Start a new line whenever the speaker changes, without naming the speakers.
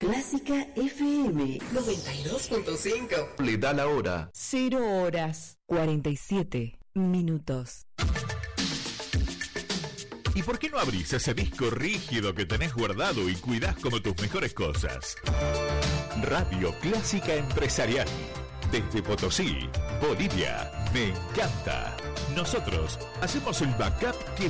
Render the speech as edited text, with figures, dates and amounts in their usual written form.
Clásica FM 92.5.
Le da la hora.
0:47.
¿Y por qué no abrís ese disco rígido que tenés guardado y cuidás como tus mejores cosas? Radio Clásica Empresarial. Desde Potosí, Bolivia. Me encanta. Nosotros hacemos el backup que